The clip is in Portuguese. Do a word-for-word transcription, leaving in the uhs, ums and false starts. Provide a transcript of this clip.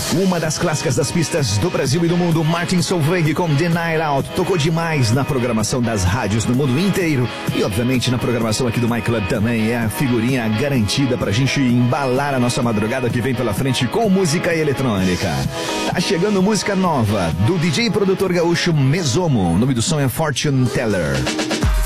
Uma das clássicas das pistas do Brasil e do mundo, Martin Solveig com The Night Out, tocou demais na programação das rádios no mundo inteiro e obviamente na programação aqui do My Club também. É a figurinha garantida pra gente embalar a nossa madrugada que vem pela frente com música eletrônica. Tá chegando música nova do D J e produtor gaúcho Mesomo, o nome do som é Fortune Teller.